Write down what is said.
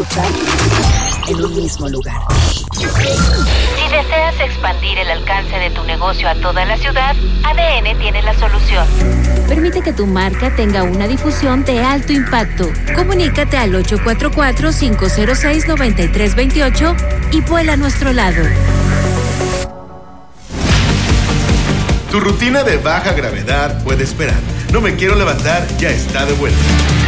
escuchar en un mismo lugar. Si deseas expandir el alcance de tu negocio a toda la ciudad, ADN tiene la solución. Permite que tu marca tenga una difusión de alto impacto. Comunícate al 844-506-9328 y vuela a nuestro lado. Tu rutina de baja gravedad puede esperar. No me quiero levantar, ya está de vuelta.